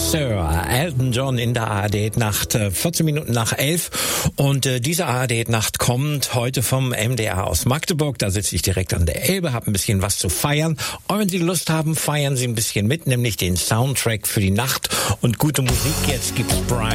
Sir, Elton John in der ARD-Nacht, 14 Minuten nach 11. Und diese ARD-Nacht kommt heute vom MDR aus Magdeburg. Da sitze ich direkt an der Elbe, habe ein bisschen was zu feiern. Und wenn Sie Lust haben, feiern Sie ein bisschen mit, nämlich den Soundtrack für die Nacht. Und gute Musik, jetzt gibt's Brian